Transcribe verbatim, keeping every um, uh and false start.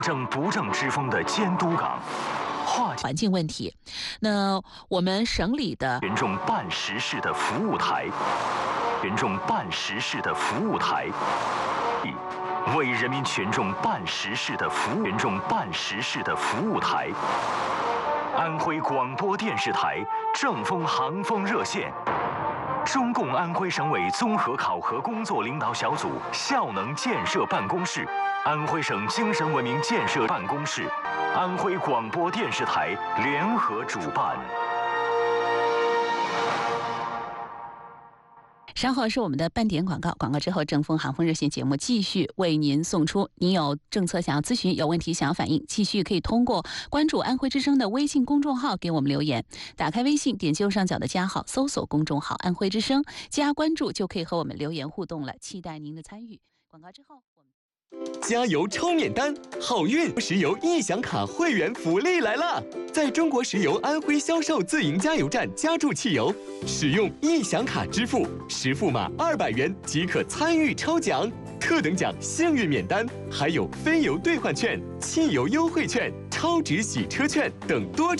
正不正之风的监督岗，划环境问题。那我们省里的群众办实事的服务台，群众办实事的服务台，为人民群众办实事的服务群众办实事的服务台。安徽广播电视台正风航风热线，中共安徽省委综合考核工作领导小组效能建设办公室，安徽省精神文明建设办公室，安徽广播电视台联合主办。 稍后是我们的半点广告，广告之后正风航风热线节目继续为您送出。您有政策想要咨询，有问题想要反映，继续可以通过关注安徽之声的微信公众号给我们留言。打开微信，点击右上角的加号，搜索公众号安徽之声，加关注就可以和我们留言互动了，期待您的参与。广告之后我们加油超免单，好运石油易享卡会员福利来了！在中国石油安徽销售自营加油站加注汽油，使用易享卡支付，实付码二百元即可参与抽奖，特等奖幸运免单，还有非油兑换券、汽油优惠券、超值洗车券等多。